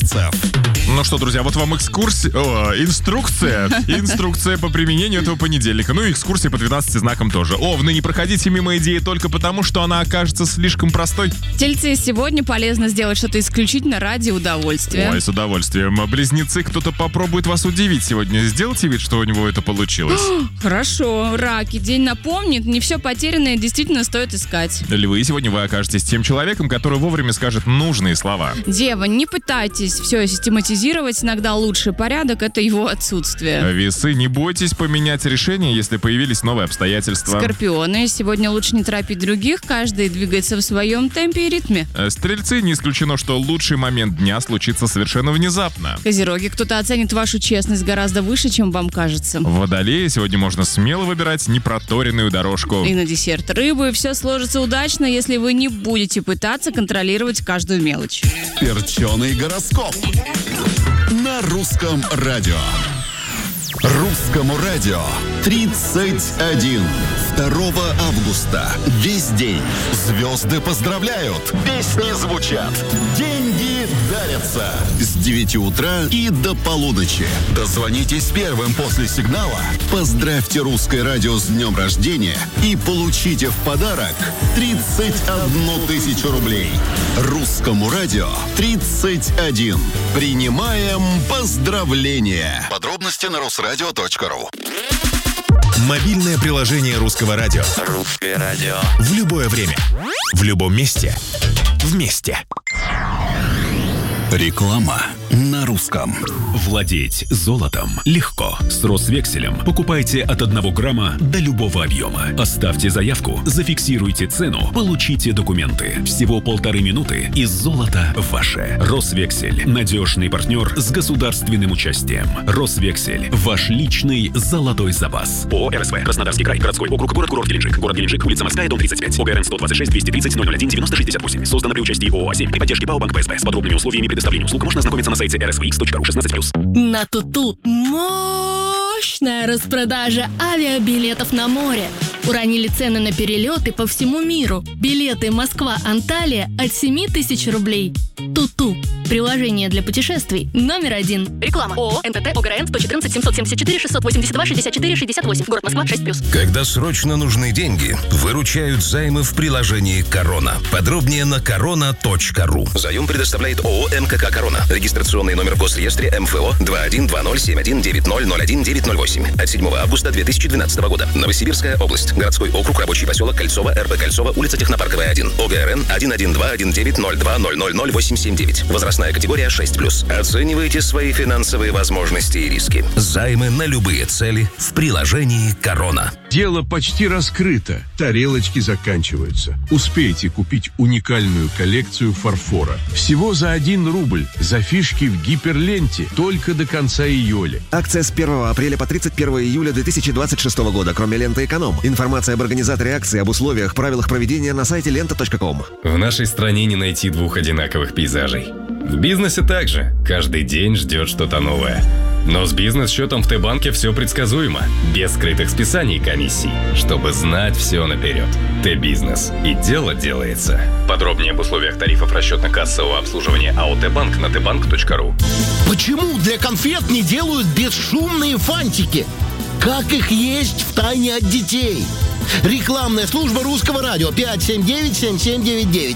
владельцев. Ну что, друзья, вот вам инструкция по применению этого понедельника. Ну и экскурсия по 12 знакам тоже. Овны, не проходите мимо идеи только потому, что она окажется слишком простой. Тельцы, сегодня полезно сделать что-то исключительно ради удовольствия. Ой, с удовольствием. Близнецы, кто-то попробует вас удивить сегодня. Сделайте вид, что у него это получилось. Хорошо. Раки, день напомнит, не все потерянное действительно стоит искать. Львы, сегодня вы окажетесь тем человеком, который вовремя скажет нужные слова. Дева, не пытайтесь все систематизировать, иногда лучший порядок — это его отсутствие. Весы, не бойтесь поменять решение, если появились новые обстоятельства. Скорпионы, сегодня лучше не торопить других, каждый двигается в своем темпе и ритме. Стрельцы, не исключено, что лучший момент дня случится совершенно внезапно. Козероги, кто-то оценит вашу честность гораздо выше, чем вам кажется. Водолеи, сегодня можно смело выбирать непроторенную дорожку. И на десерт рыбы, все сложится удачно, если вы не будете пытаться контролировать каждую мелочь. Перченый гороскоп на русском радио. Русскому радио 31. 2 августа. Весь день. Звезды поздравляют. Песни звучат. Деньги дарятся. С 9 утра и до полуночи. Дозвонитесь первым после сигнала. Поздравьте Русское радио с днем рождения и получите в подарок 31 тысячу рублей. Русскому радио 31. Принимаем поздравления. Подробности на русрадио.ру. Мобильное приложение Русского радио. Русское радио. В любое время. В любом месте. Вместе. Реклама на русском. Владеть золотом легко. С Росвекселем покупайте от 1 грамма до любого объема. Оставьте заявку, зафиксируйте цену, получите документы. Всего 1,5 минуты, и золото ваше. Росвексель – надежный партнер с государственным участием. Росвексель – ваш личный золотой запас. ООО «РСВ». Краснодарский край. Городской округ. Город-курорт Геленджик. Город Геленджик. Улица Морская, дом 35. ОГРН 126 230 001 9068. Создано при участии ООО «А7» при поддержке ПАО «Банк ПСБ». С подробными условиями предоставления услуг можно ознакомиться на сайте rsvx.ru 16+. На Туту мощная распродажа авиабилетов на море. Уронили цены на перелеты по всему миру. Билеты Москва-Анталия от 7 тысяч рублей. Туту. Приложение для путешествий номер 1. Реклама. ООО «НТТ», ОГРН 114 774 682 64 68. Город Москва, 6+. Когда срочно нужны деньги, выручают займы в приложении «Корона». Подробнее на korona.ru. Заем предоставляет ООО «МКК Корона». Регистрационный номер в Госреестре МФО 212071901908 от 7 августа 2012 года. Новосибирская область. Городской округ, рабочий поселок Кольцово, РП Кольцово, улица Технопарковая, 1. ОГРН 1121902000879. Возрастная категория 6+. Оценивайте свои финансовые возможности и риски. Займы на любые цели в приложении «Корона». Дело почти раскрыто. Тарелочки заканчиваются. Успейте купить уникальную коллекцию фарфора. Всего за 1 рубль. За фишки в гиперленте. Только до конца июля. Акция с 1 апреля по 31 июля 2026 года. Кроме ленты «Эконом». Информация об организаторе акции, об условиях, правилах проведения на сайте lenta.com. В нашей стране не найти 2 одинаковых пейзажей. В бизнесе также. Каждый день ждет что-то новое. Но с бизнес-счетом в Т-банке все предсказуемо. Без скрытых списаний и комиссий. Чтобы знать все наперед. Т-бизнес. И дело делается. Подробнее об условиях тарифов расчетно-кассового обслуживания АО Т-банк на tbank.ru. Почему для конфет не делают бесшумные фантики? Как их есть втайне от детей? Рекламная служба Русского радио 579-7799.